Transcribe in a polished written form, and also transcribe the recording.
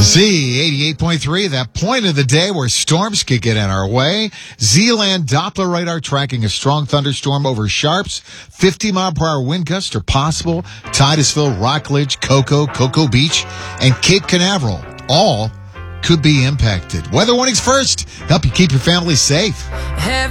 Z88.3, that point of the day where storms could get in our way. Zealand Doppler radar tracking a strong thunderstorm over Sharps. 50-mile-per-hour wind gusts are possible. Titusville, Rockledge, Cocoa Beach, and Cape Canaveral all could be impacted. Weather warnings first. Help you keep your family safe.